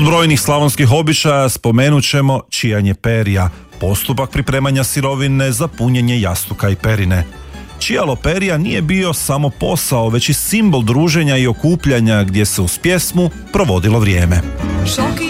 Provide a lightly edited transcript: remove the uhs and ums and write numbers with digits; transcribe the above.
Od brojnih slavonskih običaja spomenut ćemo čijanje perja, postupak pripremanja sirovine za punjenje jastuka i perine. Čijalo perja nije bio samo posao, već i simbol druženja i okupljanja gdje se uz pjesmu provodilo vrijeme. Šoki